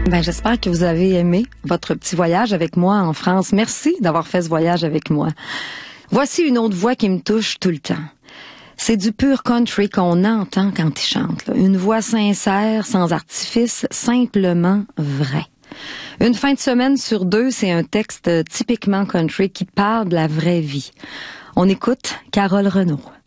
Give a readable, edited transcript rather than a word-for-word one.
J'espère que vous avez aimé votre petit voyage avec moi en France. Merci d'avoir fait ce voyage avec moi. Voici une autre voix qui me touche tout le temps. C'est du pur country qu'on entend quand il chante. Là. Une voix sincère, sans artifice, simplement vraie. Une fin de semaine sur 2, c'est un texte typiquement country qui parle de la vraie vie. On écoute Carole Renaud.